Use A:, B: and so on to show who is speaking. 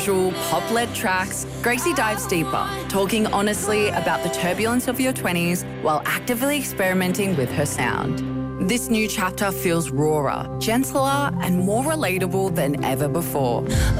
A: Pop-led tracks, Gracie dives deeper, talking honestly about the turbulence of your 20s while actively experimenting with her sound. This new chapter feels rawer, gentler, and more relatable than ever before.